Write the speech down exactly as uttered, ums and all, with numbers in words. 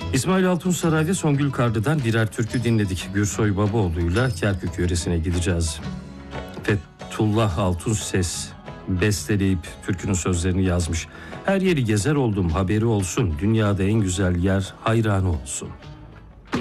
İsmail Altunsaray'da Songül Karlı'dan birer türkü dinledik. Gürsoy Babaoğlu'yla Kerkük yöresine gideceğiz. Fethullah Altunses besteleyip türkünün sözlerini yazmış. Her yeri gezer oldum, haberi olsun, dünyada en güzel yer hayranı olsun.